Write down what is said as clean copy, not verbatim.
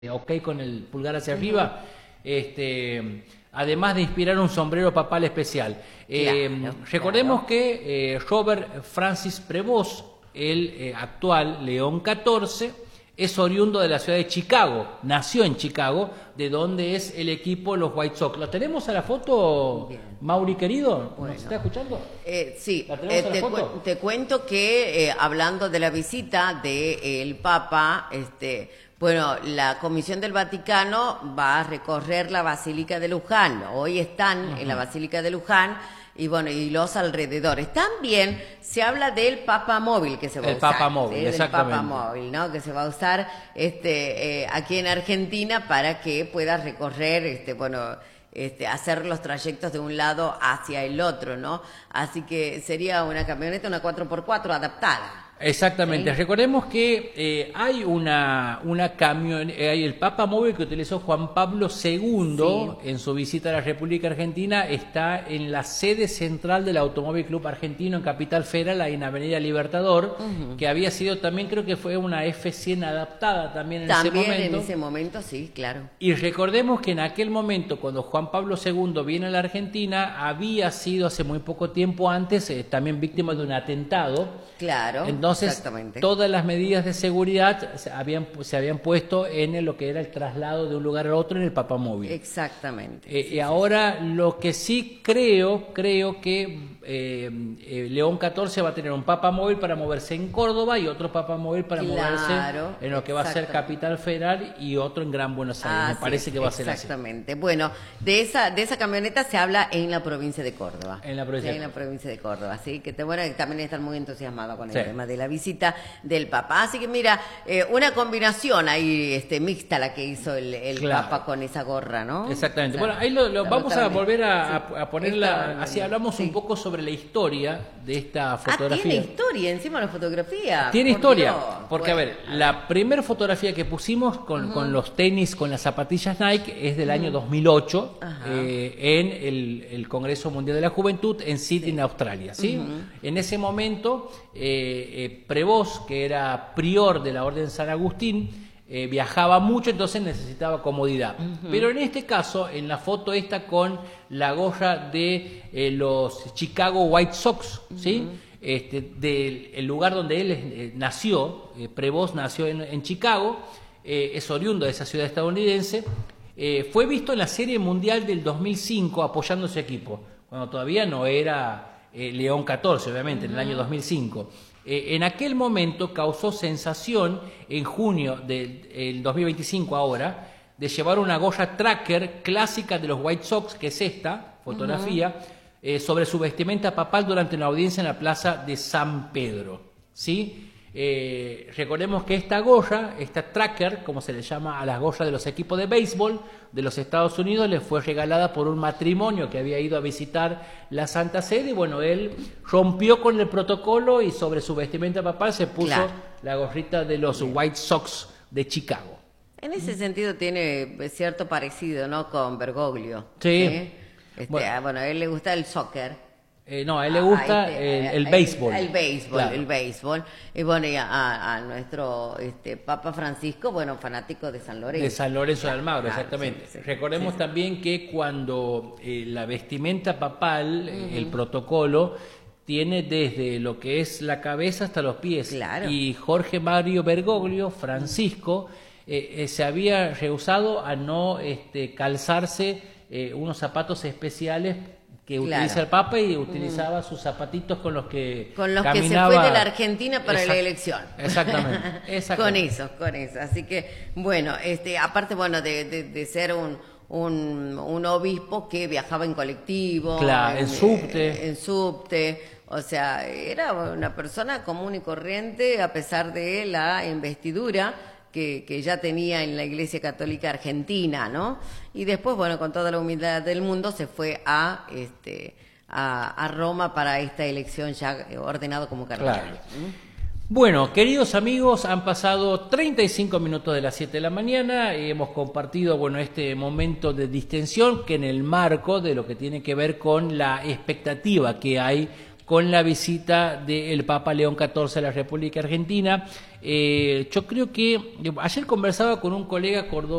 ok con el pulgar hacia arriba, además de inspirar un sombrero papal especial. Recordemos que Robert Francis Prevost, el actual León XIV, es oriundo de la ciudad de Chicago, nació en Chicago, de donde es el equipo los White Sox. ¿Lo tenemos a la foto, bien, Mauri querido? Bueno. ¿Nos está escuchando? Sí, te cuento que hablando de la visita del Papa, bueno, la Comisión del Vaticano va a recorrer la Basílica de Luján. Hoy están en la Basílica de Luján y bueno, y los alrededores. También se habla del Papa Móvil que se va a usar. El Papa Móvil, exactamente. El Papa Móvil, ¿no? Que se va a usar aquí en Argentina para que pueda recorrer, hacer los trayectos de un lado hacia el otro, ¿no? Así que sería una camioneta, una 4x4 adaptada. Exactamente. ¿Sí? Recordemos que hay hay el Papa Móvil que utilizó Juan Pablo II, sí, en su visita a la República Argentina, está en la sede central del Automóvil Club Argentino en Capital Federal, ahí en Avenida Libertador, que había sido también, creo que fue una F100 adaptada también en ese momento. En ese momento, sí, claro. Y recordemos que en aquel momento, cuando Juan Pablo II viene a la Argentina, había sido hace muy poco tiempo antes también víctima de un atentado. Claro. Entonces, todas las medidas de seguridad se habían puesto en lo que era el traslado de un lugar al otro en el Papa Móvil. Exactamente. Y ahora lo que sí creo que León XIV va a tener un Papa Móvil para moverse en Córdoba y otro Papa Móvil para moverse en lo que va a ser Capital Federal y otro en Gran Buenos Aires. Me parece que va a ser así. Exactamente. Bueno, de esa camioneta se habla en la provincia de Córdoba. En la provincia. Sí, en la provincia de Córdoba, sí, que también están muy entusiasmados con el tema de la visita del Papa. Así que mira, una combinación ahí mixta la que hizo el Papa con esa gorra, ¿no? Exactamente. O sea, bueno, ahí lo vamos a volver a ponerla, así hablamos un poco sobre la historia de esta fotografía. Tiene historia encima la fotografía. Tiene historia, porque a ver, la primera fotografía que pusimos con los tenis, con las zapatillas Nike, es del año 2008, en el Congreso Mundial de la Juventud en Sydney, en Australia, ¿sí? En ese momento, Prevost, que era prior de la Orden San Agustín, viajaba mucho, entonces necesitaba comodidad. Pero en este caso, en la foto esta con la gorra de los Chicago White Sox, ¿sí? Del lugar donde él nació, Prevost nació en Chicago, es oriundo de esa ciudad estadounidense, fue visto en la Serie Mundial del 2005 apoyando a su equipo, cuando todavía no era León XIV, obviamente, en el año 2005. En aquel momento causó sensación en junio del 2025 ahora de llevar una gorra tracker clásica de los White Sox, que es esta fotografía, sobre su vestimenta papal durante una audiencia en la plaza de San Pedro, ¿sí? Recordemos que esta gorra, esta tracker, como se le llama a las gorras de los equipos de béisbol de los Estados Unidos, le fue regalada por un matrimonio que había ido a visitar la Santa Sede y bueno, él rompió con el protocolo y sobre su vestimenta papal se puso la gorrita de los White Sox de Chicago. En ese sentido tiene cierto parecido, ¿no? Con Bergoglio. Sí. Bueno, a él le gusta el soccer. No, a él le gusta el béisbol. El béisbol, claro. El béisbol. Y bueno, y a nuestro Papa Francisco, bueno, fanático de San Lorenzo. De San Lorenzo de Almagro, exactamente. Sí. Recordemos también que cuando la vestimenta papal, el protocolo, tiene desde lo que es la cabeza hasta los pies. Claro. Y Jorge Mario Bergoglio, Francisco, se había rehusado a no calzarse unos zapatos especiales que utiliza el Papa y utilizaba sus zapatitos con los que caminaba. Que se fue de la Argentina para la elección. Exactamente. Con eso. Así que, bueno, aparte, bueno, de ser un obispo que viajaba en colectivo. Claro, en subte. En subte. O sea, era una persona común y corriente a pesar de la investidura que ya tenía en la Iglesia Católica Argentina, ¿no? Y después, bueno, con toda la humildad del mundo, se fue a Roma para esta elección ya ordenado como cardenal. Claro. Bueno, queridos amigos, han pasado 35 minutos de las 7 de la mañana y hemos compartido, bueno, este momento de distensión que en el marco de lo que tiene que ver con la expectativa que hay con la visita del Papa León XIV a la República Argentina. Yo creo que ayer conversaba con un colega cordobés